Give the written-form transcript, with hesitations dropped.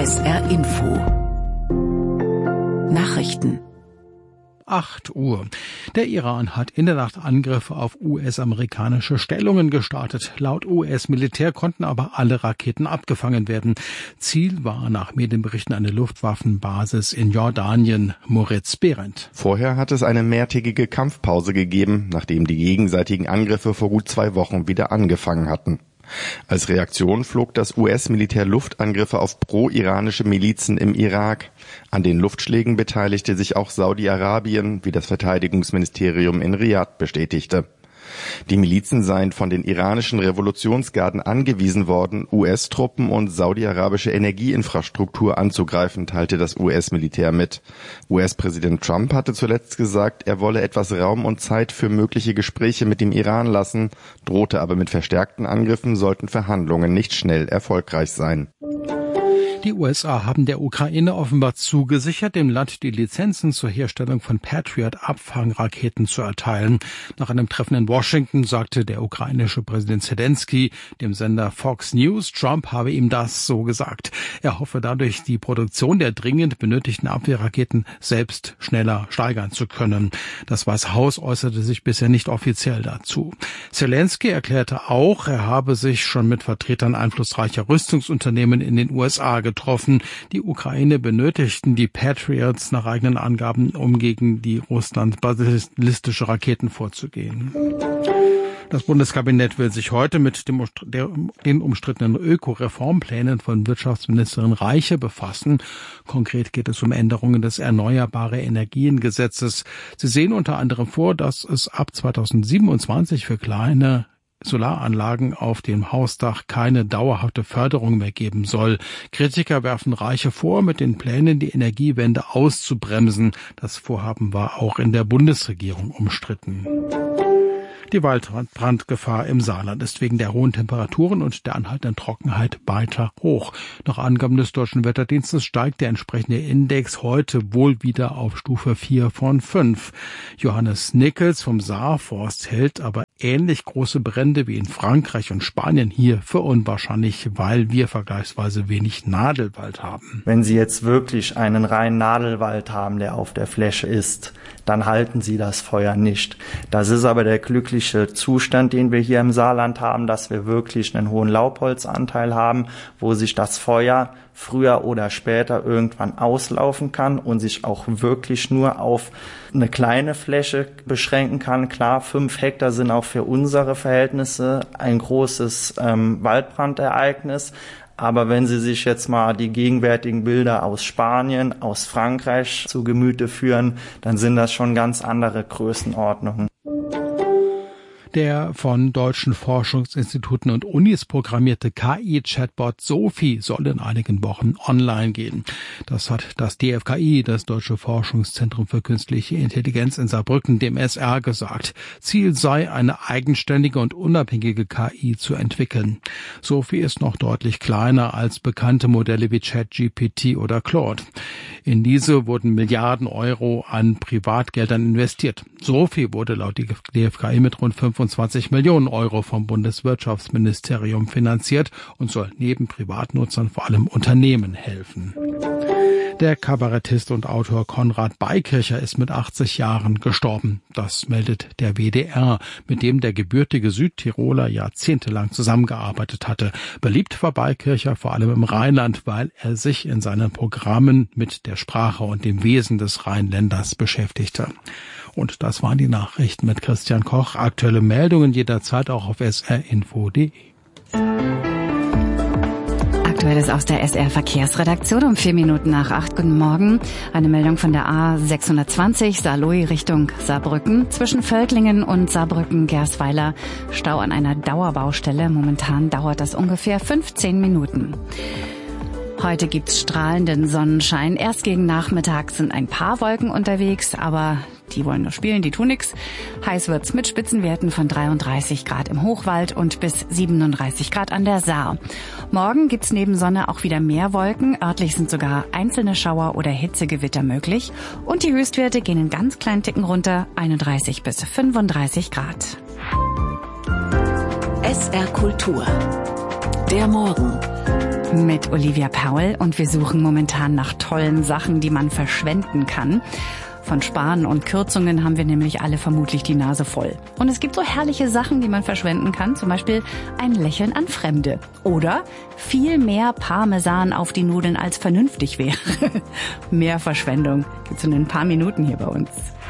SR Info Nachrichten 8 Uhr. Der Iran hat in der Nacht Angriffe auf US-amerikanische Stellungen gestartet. Laut US-Militär konnten aber alle Raketen abgefangen werden. Ziel war nach Medienberichten eine Luftwaffenbasis in Jordanien. Moritz Behrendt. Vorher hat es eine mehrtägige Kampfpause gegeben, nachdem die gegenseitigen Angriffe vor gut 2 Wochen wieder angefangen hatten. Als Reaktion flog das US-Militär Luftangriffe auf pro-iranische Milizen im Irak. An den Luftschlägen beteiligte sich auch Saudi-Arabien, wie das Verteidigungsministerium in Riad bestätigte. Die Milizen seien von den iranischen Revolutionsgarden angewiesen worden, US-Truppen und saudi-arabische Energieinfrastruktur anzugreifen, teilte das US-Militär mit. US-Präsident Trump hatte zuletzt gesagt, er wolle etwas Raum und Zeit für mögliche Gespräche mit dem Iran lassen, drohte aber mit verstärkten Angriffen, sollten Verhandlungen nicht schnell erfolgreich sein. Die USA haben der Ukraine offenbar zugesichert, dem Land die Lizenzen zur Herstellung von Patriot-Abfangraketen zu erteilen. Nach einem Treffen in Washington sagte der ukrainische Präsident Zelensky dem Sender Fox News, Trump habe ihm das so gesagt. Er hoffe dadurch, die Produktion der dringend benötigten Abwehrraketen selbst schneller steigern zu können. Das Weiße Haus äußerte sich bisher nicht offiziell dazu. Zelensky erklärte auch, er habe sich schon mit Vertretern einflussreicher Rüstungsunternehmen in den USA getroffen. Die Ukraine benötigten die Patriots nach eigenen Angaben, um gegen die Russland ballistische Raketen vorzugehen. Das Bundeskabinett will sich heute mit den umstrittenen Öko-Reformplänen von Wirtschaftsministerin Reiche befassen. Konkret geht es um Änderungen des Erneuerbare Energien-Gesetzes. Sie sehen unter anderem vor, dass es ab 2027 für kleine Solaranlagen auf dem Hausdach keine dauerhafte Förderung mehr geben soll. Kritiker werfen Reiche vor, mit den Plänen die Energiewende auszubremsen. Das Vorhaben war auch in der Bundesregierung umstritten. Die Waldbrandgefahr im Saarland ist wegen der hohen Temperaturen und der anhaltenden Trockenheit weiter hoch. Nach Angaben des Deutschen Wetterdienstes steigt der entsprechende Index heute wohl wieder auf Stufe 4 von 5. Johannes Nickels vom Saarforst hält aber ähnlich große Brände wie in Frankreich und Spanien hier für unwahrscheinlich, weil wir vergleichsweise wenig Nadelwald haben. Wenn Sie jetzt wirklich einen reinen Nadelwald haben, der auf der Fläche ist, dann halten Sie das Feuer nicht. Das ist aber der glückliche Zustand, den wir hier im Saarland haben, dass wir wirklich einen hohen Laubholzanteil haben, wo sich das Feuer früher oder später irgendwann auslaufen kann und sich auch wirklich nur auf eine kleine Fläche beschränken kann. Klar, 5 Hektar sind auch für unsere Verhältnisse ein großes Waldbrandereignis. Aber wenn Sie sich jetzt mal die gegenwärtigen Bilder aus Spanien, aus Frankreich zu Gemüte führen, dann sind das schon ganz andere Größenordnungen. Der von deutschen Forschungsinstituten und Unis programmierte KI-Chatbot Sophie soll in einigen Wochen online gehen. Das hat das DFKI, das Deutsche Forschungszentrum für Künstliche Intelligenz in Saarbrücken, dem SR gesagt. Ziel sei, eine eigenständige und unabhängige KI zu entwickeln. Sophie ist noch deutlich kleiner als bekannte Modelle wie ChatGPT oder Claude. In diese wurden Milliarden Euro an Privatgeldern investiert. Sophie wurde laut DFKI mit rund 25 Millionen Euro vom Bundeswirtschaftsministerium finanziert und soll neben Privatnutzern vor allem Unternehmen helfen. Der Kabarettist und Autor Konrad Beikircher ist mit 80 Jahren gestorben. Das meldet der WDR, mit dem der gebürtige Südtiroler jahrzehntelang zusammengearbeitet hatte. Beliebt war Beikircher vor allem im Rheinland, weil er sich in seinen Programmen mit der Sprache und dem Wesen des Rheinländers beschäftigte. Und das waren die Nachrichten mit Christian Koch. Aktuelle Meldungen jederzeit auch auf srinfo.de. Aktuelles aus der SR-Verkehrsredaktion um 4 Minuten nach 8. Guten Morgen. Eine Meldung von der A620 Saarlouis Richtung Saarbrücken. Zwischen Völklingen und Saarbrücken-Gersweiler Stau an einer Dauerbaustelle. Momentan dauert das ungefähr 15 Minuten. Heute gibt's strahlenden Sonnenschein. Erst gegen Nachmittag sind ein paar Wolken unterwegs, aber die wollen nur spielen, die tun nix. Heiß wird's mit Spitzenwerten von 33 Grad im Hochwald und bis 37 Grad an der Saar. Morgen gibt's neben Sonne auch wieder mehr Wolken. Örtlich sind sogar einzelne Schauer oder Hitzegewitter möglich. Und die Höchstwerte gehen in ganz kleinen Ticken runter, 31 bis 35 Grad. SR Kultur Der Morgen. Mit Olivia Powell und wir suchen momentan nach tollen Sachen, die man verschwenden kann. Von Sparen und Kürzungen haben wir nämlich alle vermutlich die Nase voll. Und es gibt so herrliche Sachen, die man verschwenden kann, zum Beispiel ein Lächeln an Fremde. Oder viel mehr Parmesan auf die Nudeln als vernünftig wäre. Mehr Verschwendung gibt's in ein paar Minuten hier bei uns.